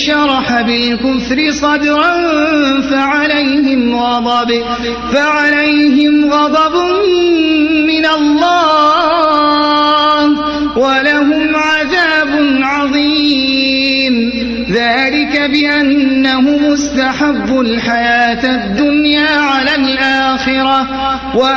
شرح بالكفر صدرا فعليهم غضب من الله ولهم عذاب عظيم. ذلك بأنهم استحبوا الحياة الدنيا على الآخرة